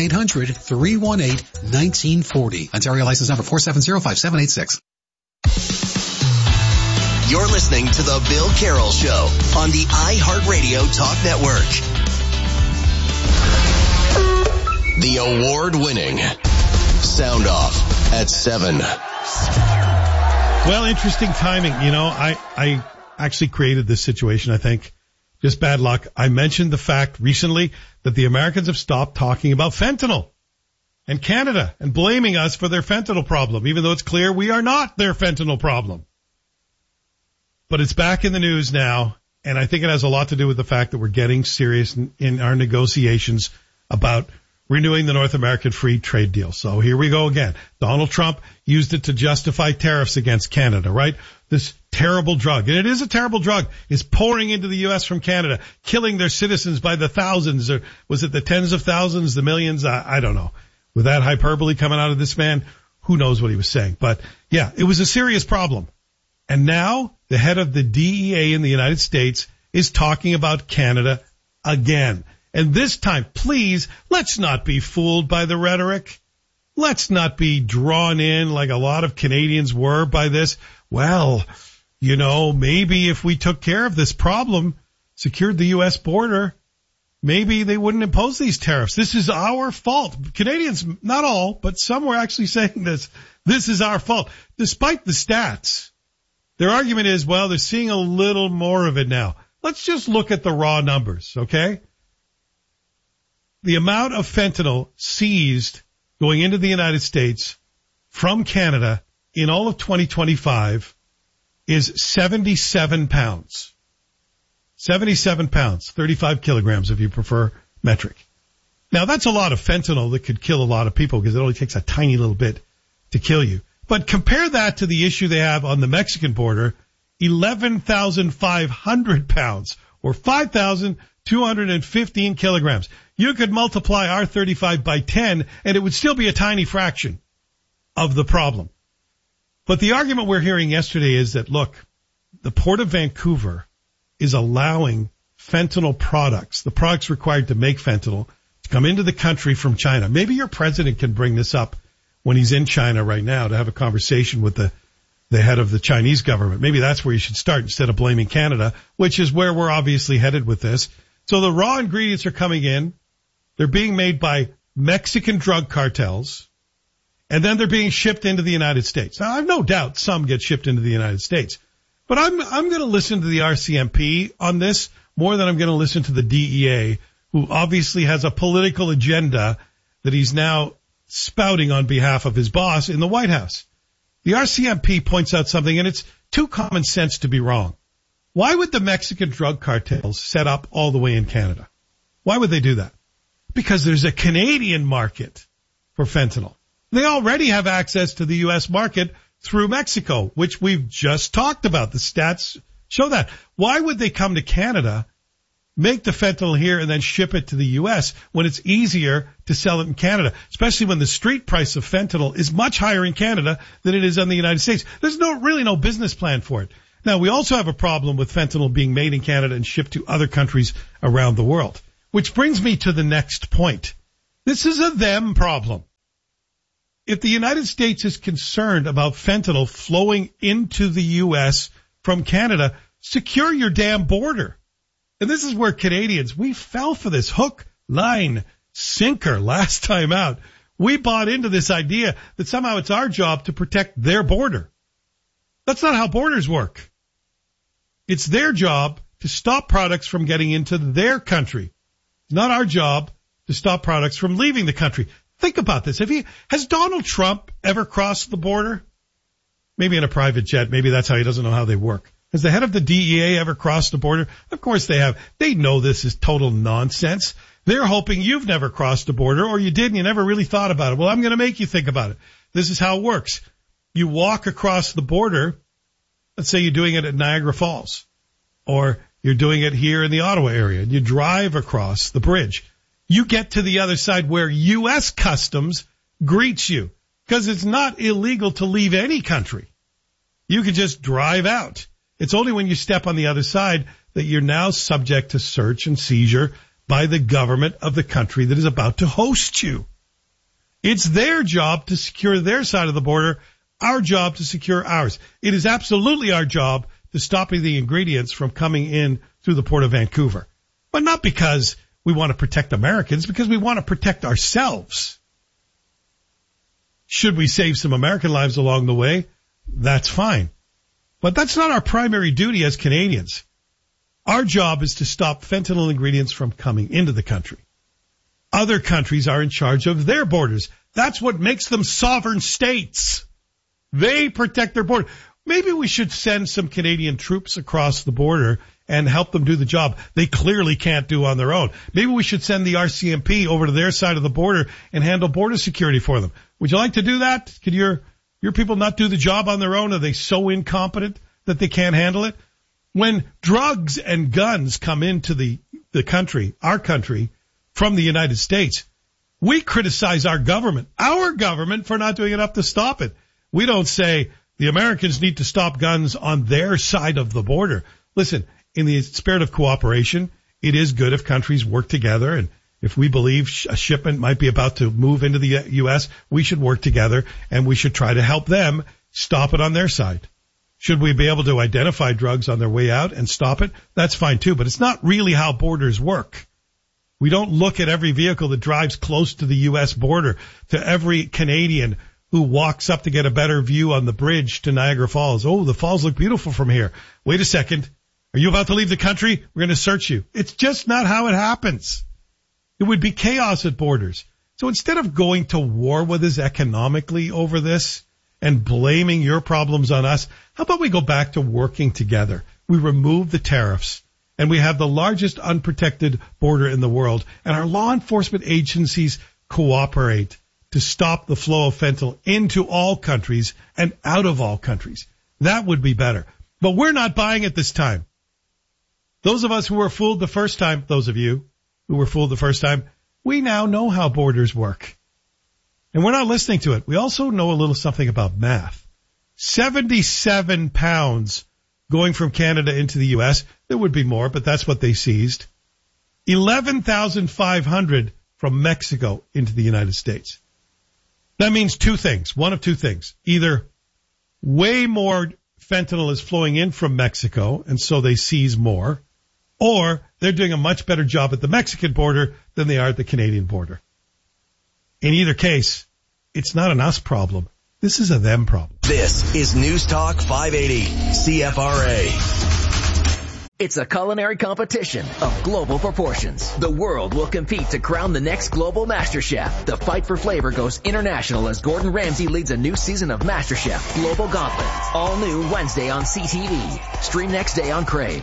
1-800-318-1940. Ontario license number 4705786. You're listening to The Bill Carroll Show on the iHeartRadio Talk Network. The award-winning Sound Off at 7. Well, interesting timing. You know, I actually created this situation, I think. Just bad luck. I mentioned the fact recently that the Americans have stopped talking about fentanyl and Canada and blaming us for their fentanyl problem, even though it's clear we are not their fentanyl problem. But it's back in the news now, and I think it has a lot to do with the fact that we're getting serious in our negotiations about renewing the North American Free Trade Deal. So here we go again. Donald Trump used it to justify tariffs against Canada, right? This terrible drug, and it is a terrible drug, is pouring into the U.S. from Canada, killing their citizens by the thousands, or was it the tens of thousands, the millions? I don't know. With that hyperbole coming out of this man, who knows what he was saying. But yeah, it was a serious problem. And now the head of the DEA in the United States is talking about Canada again. And this time, please, let's not be fooled by the rhetoric. Let's not be drawn in like a lot of Canadians were by this. Well, you know, maybe if we took care of this problem, secured the U.S. border, maybe they wouldn't impose these tariffs. This is our fault. Canadians, not all, but some were actually saying this. This is our fault. Despite the stats, their argument is, well, they're seeing a little more of it now. Let's just look at the raw numbers, okay? The amount of fentanyl seized going into the United States from Canada in all of 2025 is 77 pounds. 77 pounds, 35 kilograms if you prefer metric. Now that's a lot of fentanyl that could kill a lot of people because it only takes a tiny little bit to kill you. But compare that to the issue they have on the Mexican border, 11,500 pounds or 5,215 kilograms. You could multiply our 35 by 10 and it would still be a tiny fraction of the problem. But the argument we're hearing yesterday is that, look, the Port of Vancouver is allowing fentanyl products, the products required to make fentanyl, to come into the country from China. Maybe your president can bring this up when he's in China right now to have a conversation with the head of the Chinese government. Maybe that's where you should start instead of blaming Canada, which is where we're obviously headed with this. So the raw ingredients are coming in. They're being made by Mexican drug cartels, and then they're being shipped into the United States. Now, I have no doubt some get shipped into the United States, but I'm going to listen to the RCMP on this more than I'm going to listen to the DEA, who obviously has a political agenda that he's now spouting on behalf of his boss in the White House. The RCMP points out something, and it's too common sense to be wrong. Why would the Mexican drug cartels set up all the way in Canada? Why would they do that? Because there's a Canadian market for fentanyl. They already have access to the U.S. market through Mexico, which we've just talked about. The stats show that. Why would they come to Canada, make the fentanyl here, and then ship it to the U.S. when it's easier to sell it in Canada, especially when the street price of fentanyl is much higher in Canada than it is in the United States? There's really no business plan for it. Now, we also have a problem with fentanyl being made in Canada and shipped to other countries around the world, which brings me to the next point. This is a them problem. If the United States is concerned about fentanyl flowing into the U.S. from Canada, secure your damn border. And this is where Canadians, we fell for this hook, line, sinker last time out. We bought into this idea that somehow it's our job to protect their border. That's not how borders work. It's their job to stop products from getting into their country. It's not our job to stop products from leaving the country. Think about this. Has Donald Trump ever crossed the border? Maybe in a private jet. Maybe that's how he doesn't know how they work. Has the head of the DEA ever crossed the border? Of course they have. They know this is total nonsense. They're hoping you've never crossed the border, or you did and you never really thought about it. Well, I'm going to make you think about it. This is how it works. You walk across the border. Let's say you're doing it at Niagara Falls, or you're doing it here in the Ottawa area, and you drive across the bridge. You get to the other side where U.S. Customs greets you, because it's not illegal to leave any country. You can just drive out. It's only when you step on the other side that you're now subject to search and seizure by the government of the country that is about to host you. It's their job to secure their side of the border, our job to secure ours. It is absolutely our job to stop the ingredients from coming in through the Port of Vancouver. But not because we want to protect Americans, because we want to protect ourselves. Should we save some American lives along the way? That's fine. But that's not our primary duty as Canadians. Our job is to stop fentanyl ingredients from coming into the country. Other countries are in charge of their borders. That's what makes them sovereign states. They protect their border. Maybe we should send some Canadian troops across the border and help them do the job they clearly can't do on their own. Maybe we should send the RCMP over to their side of the border and handle border security for them. Would you like to do that? Could your people not do the job on their own? Are they so incompetent that they can't handle it? When drugs and guns come into the country, our country, from the United States, we criticize our government for not doing enough to stop it. We don't say the Americans need to stop guns on their side of the border. Listen, in the spirit of cooperation, it is good if countries work together, and if we believe a shipment might be about to move into the U.S., we should work together and we should try to help them stop it on their side. Should we be able to identify drugs on their way out and stop it? That's fine too, but it's not really how borders work. We don't look at every vehicle that drives close to the U.S. border, to every Canadian who walks up to get a better view on the bridge to Niagara Falls. Oh, the falls look beautiful from here. Wait a second. Are you about to leave the country? We're going to search you. It's just not how it happens. It would be chaos at borders. So instead of going to war with us economically over this and blaming your problems on us, how about we go back to working together? We remove the tariffs, and we have the largest unprotected border in the world, and our law enforcement agencies cooperate to stop the flow of fentanyl into all countries and out of all countries. That would be better. But we're not buying it this time. Those of us who were fooled the first time, those of you who were fooled the first time, we now know how borders work. And we're not listening to it. We also know a little something about math. 77 pounds going from Canada into the U.S. There would be more, but that's what they seized. 11,500 from Mexico into the United States. That means two things. One of two things. Either way more fentanyl is flowing in from Mexico, and so they seize more, or they're doing a much better job at the Mexican border than they are at the Canadian border. In either case, it's not an us problem. This is a them problem. This is News Talk 580, CFRA. It's a culinary competition of global proportions. The world will compete to crown the next global MasterChef. The fight for flavor goes international as Gordon Ramsay leads a new season of MasterChef Global Gauntlet. All new Wednesday on CTV. Stream next day on Crave.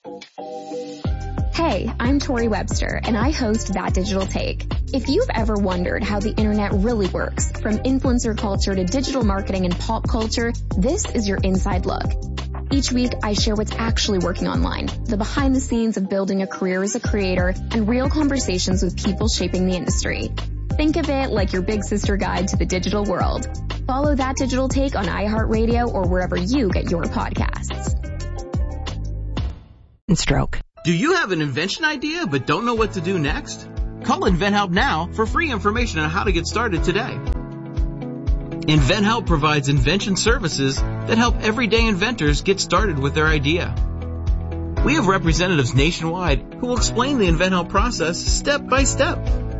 Hey, I'm Tori Webster, and I host That Digital Take. If you've ever wondered how the internet really works, from influencer culture to digital marketing and pop culture, this is your inside look. Each week, I share what's actually working online, the behind the scenes of building a career as a creator, and real conversations with people shaping the industry. Think of it like your big sister guide to the digital world. Follow That Digital Take on iHeartRadio or wherever you get your podcasts. Stroke. Do you have an invention idea but don't know what to do next? Call InventHelp now for free information on how to get started today. InventHelp provides invention services that help everyday inventors get started with their idea. We have representatives nationwide who will explain the InventHelp process step by step.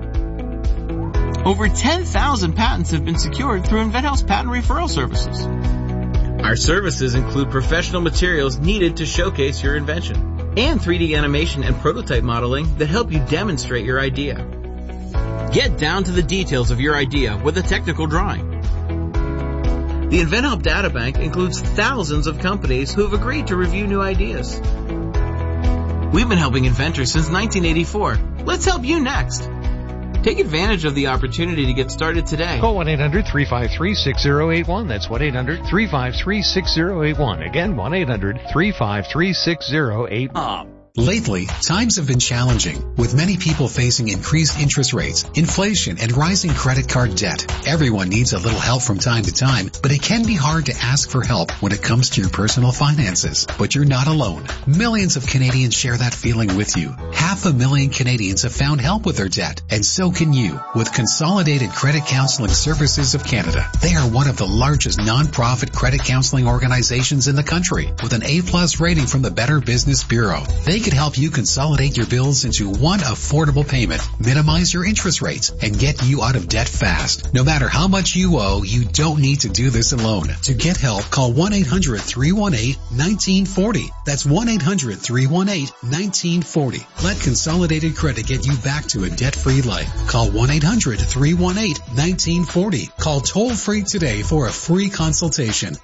Over 10,000 patents have been secured through InventHelp's patent referral services. Our services include professional materials needed to showcase your invention, and 3D animation and prototype modeling that help you demonstrate your idea. Get down to the details of your idea with a technical drawing. The InventHelp Databank includes thousands of companies who have agreed to review new ideas. We've been helping inventors since 1984. Let's help you next. Take advantage of the opportunity to get started today. Call 1-800-353-6081. That's 1-800-353-6081. Again, 1-800-353-6081. Lately, times have been challenging, with many people facing increased interest rates, inflation, and rising credit card debt. Everyone needs a little help from time to time, but it can be hard to ask for help when it comes to your personal finances. But you're not alone. Millions of Canadians share that feeling with you. 500,000 Canadians have found help with their debt, and so can you, with Consolidated Credit Counseling Services of Canada. They are one of the largest non-profit credit counseling organizations in the country, with an A+ rating from the Better Business Bureau. They could help you consolidate your bills into one affordable payment, minimize your interest rates, and get you out of debt fast. No matter how much you owe, you don't need to do this alone. To get help, call 1-800-318-1940. That's 1-800-318-1940. Let Consolidated Credit get you back to a debt-free life. Call 1-800-318-1940. Call toll-free today for a free consultation.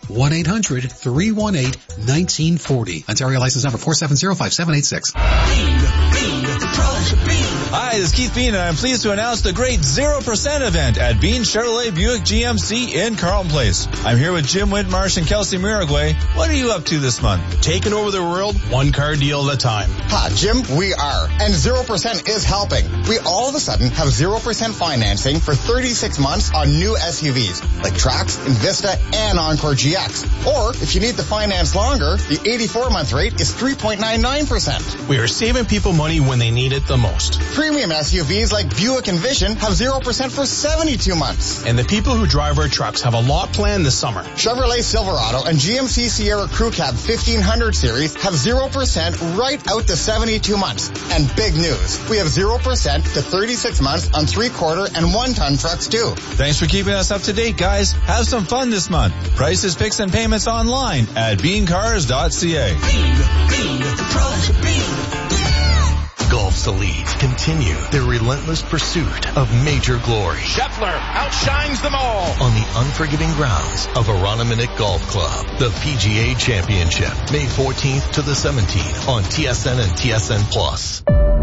1-800-318-1940. Ontario license number 4705786. Hi, this is Keith Bean, and I'm pleased to announce the great 0% event at Bean Chevrolet Buick GMC in Carlton Place. I'm here with Jim Whitmarsh and Kelsey Miragway. What are you up to this month? Taking over the world, one car deal at a time. Ha, Jim, we are. And 0% is helping. We all of a sudden have 0% financing for 36 months on new SUVs, like Trax, Envista, and Encore GX. Or, if you need to finance longer, the 84-month rate is 3.99%. We are saving people money when they need it the most. Premium SUVs like Buick Envision have 0% for 72 months. And the people who drive our trucks have a lot planned this summer. Chevrolet Silverado and GMC Sierra Crew Cab 1500 series have 0% right out to 72 months. And big news, we have 0% to 36 months on 3/4 and 1-ton trucks too. Thanks for keeping us up to date, guys. Have some fun this month. Prices, picks, and payments online at beancars.ca. Gulf's elites continue their relentless pursuit of major glory. Scheffler outshines them all on the unforgiving grounds of Aroniminick Golf Club. The PGA Championship, May 14th to the 17th on TSN and TSN Plus.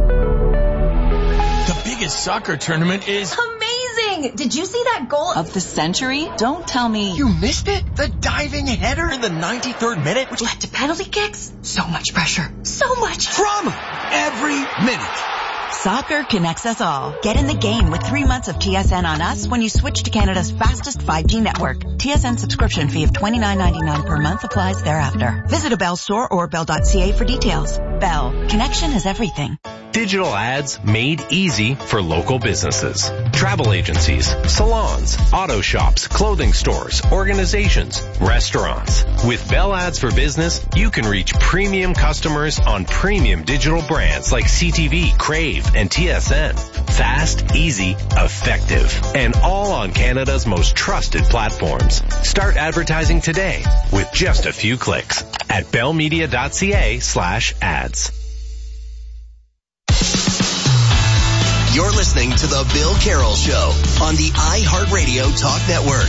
The biggest soccer tournament is amazing! Did you see that goal of the century? Don't tell me you missed it. The diving header in the 93rd minute, which led to penalty kicks. So much pressure. So much drama every minute. Soccer connects us all. Get in the game with 3 months of TSN on us when you switch to Canada's fastest 5G network. TSN subscription fee of $29.99 per month applies thereafter. Visit a Bell store or bell.ca for details. Bell. Connection is everything. Digital ads made easy for local businesses. Travel agencies, salons, auto shops, clothing stores, organizations, restaurants. With Bell Ads for Business, you can reach premium customers on premium digital brands like CTV, Crave, and TSN. Fast, easy, effective, and all on Canada's most trusted platforms. Start advertising today with just a few clicks at bellmedia.ca/ads. You're listening to The Bill Carroll Show on the iHeartRadio Talk Network.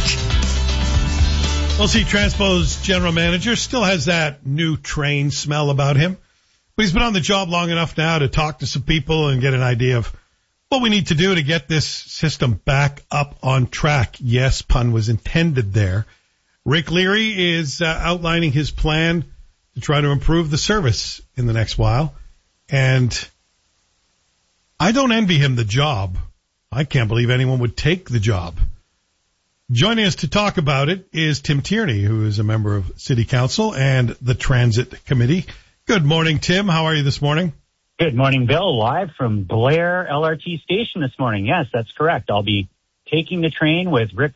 LC Transpo's general manager still has that new train smell about him, but he's been on the job long enough now to talk to some people and get an idea of what we need to do to get this system back up on track. Yes, pun was intended there. Rick Leary is outlining his plan to try to improve the service in the next while, and I don't envy him the job. I can't believe anyone would take the job. Joining us to talk about it is Tim Tierney, who is a member of City Council and the Transit Committee. Good morning, Tim. How are you this morning? Good morning, Bill. Live from Blair LRT Station this morning. Yes, that's correct. I'll be taking the train with Rick